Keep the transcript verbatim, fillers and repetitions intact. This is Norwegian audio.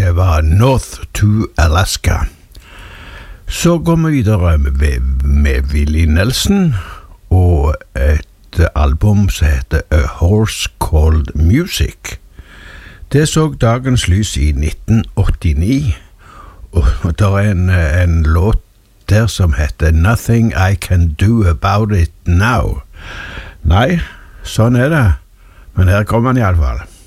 det var North to Alaska. Så går vi videre med, med Willie Nelson og et album som heter A Horse Called Music. Det så dagens lys i nitten åttini, og det er en, en låt der som heter Nothing I Can Do About It Now. Nei, sånn er det, men her kommer han i alle fall.